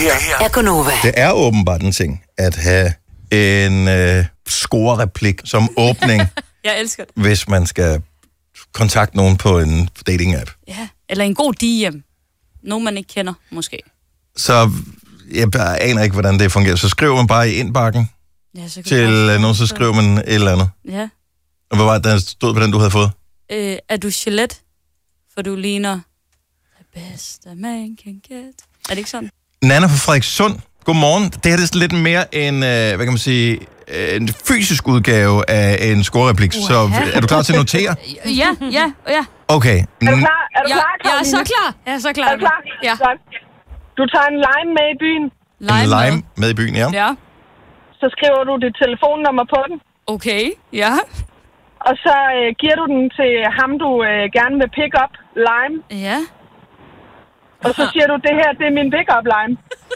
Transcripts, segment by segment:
her er Gonova. Det er åbenbart en ting at have en score-replik som åbning, Jeg elsker det. hvis man skal kontakte nogen på en dating-app. Ja, eller en god DM. Nogen, man ikke kender, måske. Så jeg aner ikke, hvordan det fungerer. Så skriver man bare i indbakken Ja, så kan til nogen, så skriver man et eller andet. Ja. Og hvad var det, der stod på den, du havde fået? Er du Gillette? For du ligner the best a man can get. Er det ikke sådan? Nana fra Frederikssund. Godmorgen. Det her det er sådan lidt mere en, hvad kan man sige, en fysisk udgave af en score-replik. Så er du klar til at notere? Ja. Okay. Er du klar? Jeg er så klar. Jeg er så klar. Er du klar? Ja. Godt. Du tager en lime med i byen. En lime med i byen, ja. Ja. Så skriver du dit telefonnummer på den. Okay, ja. Og så giver du den til ham, du gerne vil pick up lime. Ja. Og så siger du, det her, det er min pick up lime.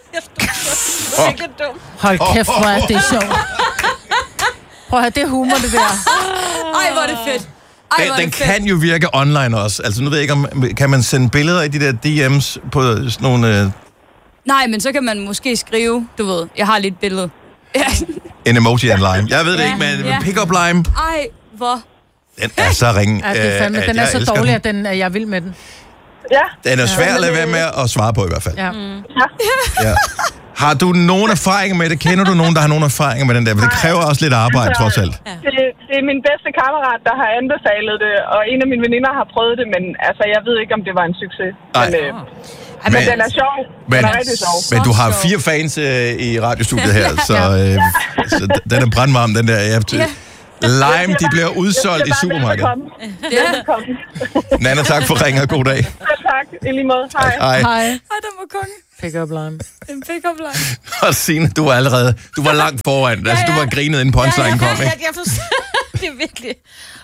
Hold kæft, hvor er det sjovt. Prøv at have det humor, det der. Ej, hvor er det fedt. Den kan jo virke online også. Altså, nu ved jeg ikke, om kan man sende billeder i de der DM's på sådan nogle... Nej, men så kan man måske skrive, du ved, jeg har lidt billede. En emoji af en lime. Jeg ved det ikke, men pick-up lime, Ej, hvor... den er så ringe. Ja, det er fandme. Den er så dårlig, at jeg er vild med den. Ja. Den er svær at lade være med at svare på i hvert fald. Ja. Ja. Har du nogen erfaringer med det? Kender du nogen, der har nogen erfaringer med den der? For det kræver også lidt arbejde, trods alt. Det er min bedste kammerat, der har anbefalet det, og en af mine veninder har prøvet det, men altså, jeg ved ikke, om det var en succes. Men den er sjov. Den er rigtig sjov. Men du har 4 fans i radiostudiet her, så den er brandvarm, den der. Lime, de bliver udsolgt i supermarkedet. Nana, tak for ringen, og god dag. Tak, i lige måde. Hej. Hej. Ej, der var konge. Pick-up line. En pick-up line. Og Signe, du var langt foran. Altså, du var grinet, inden punchline kom, ikke? Jeg forstår det er virkelig.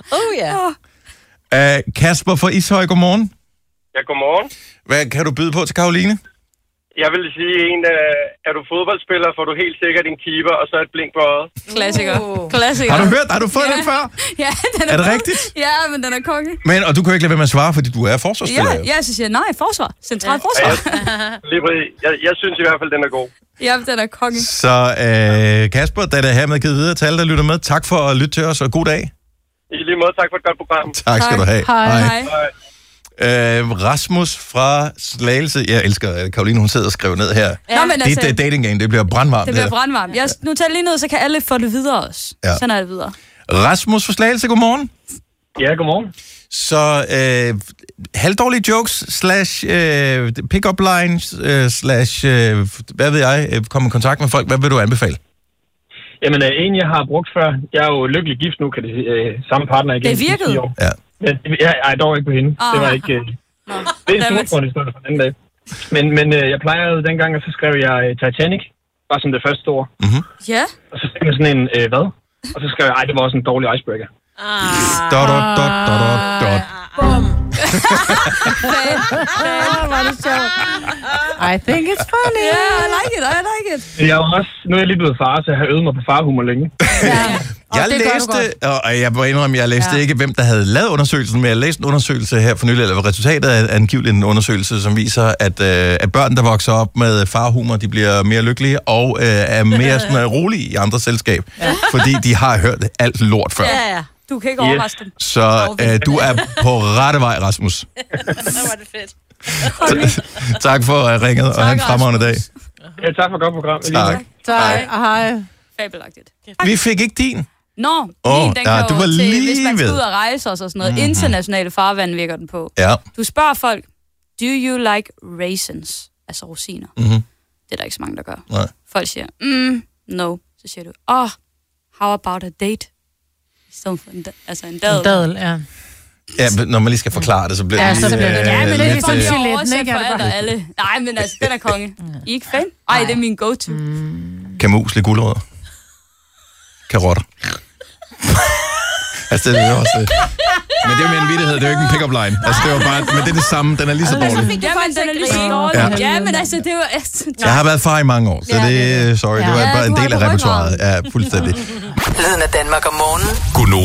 Kasper fra Ishøj, godmorgen. Ja, godmorgen. Hvad kan du byde på til Karoline? Jeg vil sige, er du fodboldspiller, får du helt sikkert en keeper, og så et blink på øjet. Klassiker. Har du fået den før? Ja, den Er det rigtigt? Ja, men den er konge. Og du kan jo ikke lade være med at svare, fordi du er forsvarsspiller. Ja, så siger jeg, nej, forsvar. Centralt forsvar. Jeg synes i hvert fald, den er god. Ja, den er konge. Så Kasper, da det her med givet videre til alle, der lytter med, tak for at lytte til os, og god dag. I lige måde, tak for et godt program. Tak skal du have. Hej. Rasmus fra Slagelse. Jeg elsker, at Karoline, hun sidder og skriver ned her. Ja. Nå, Det er dating game, det bliver brandvarmt. Det bliver brandvarmt. Nu tager lige ned, så kan alle få det videre også. Ja. Sådan er det videre. Rasmus fra Slagelse, godmorgen. Ja, godmorgen. Så halvdårlige jokes, / pick-up lines, / hvad ved jeg, komme i kontakt med folk. Hvad vil du anbefale? Jamen, en jeg har brugt før. Jeg er jo lykkelig gift nu, kan det sige. Samme partner igen. Det virkede? 10 år. Ja. Men jeg dog ikke på hende. Det var ikke... Det er en smutgrund for den dag. Men jeg plejede dengang, og så skrev jeg Titanic. Bare som det første ord. Mm-hmm. Ja. Og så skrev jeg sådan en, hvad? Og så skrev jeg, det var også en dårlig icebreaker. Var det sjovt. I think it's funny. Yeah, I like it. Jeg er også, nu er jeg lige blevet far, så jeg har øvet mig på farhumor længe. Jeg læste ikke, hvem der havde lavet undersøgelsen, men jeg læste en undersøgelse her for nylig, eller resultatet af angiveligt en undersøgelse, som viser, at børn, der vokser op med farhumor, de bliver mere lykkelige og er mere sådan, rolige i andre selskab, fordi de har hørt alt lort før. Ja. Du kan ikke overraske dem. Så du er på rette vej, Rasmus. Så var det fedt. Tak for ringet, og have en fremragende dag. Ja, tak for godt program. Tak. Hej. Fabelagtigt. Vi fik ikke din. Nå, min, den kan du jo var til, lige hvis man skal ved. ud og rejse og sådan noget. Internationale farvand virker den på. Ja. Du spørger folk, do you like raisins? Altså rosiner. Mm-hmm. Det er der ikke så mange, der gør. Nej. Folk siger, no. Så siger du, how about a date? I stedet for en dadel. En dadel, ja. Ja, når man lige skal forklare det, så bliver det så lige... bliver det. Ja, men det er Lidt, ligesom for filetten, ikke? alle. Nej, men altså, den er konge. I er ikke fan? Ej, det er min go-to. Kamus, lidt gulerødder. Karotter. Altså, det er jo også... Men det er jo mere en vittighed, det er jo ikke en pick-up line. Altså, det var bare... Men det er det samme, den er lige så dårlig. Jamen, den er lige så dårlig. Ja, men altså, det var... Jeg har været far i mange år, så det... Sorry, det var bare en del af repertoiret. Ja, fuldstændig. Lyden af Danmark om morgenen. Gunova.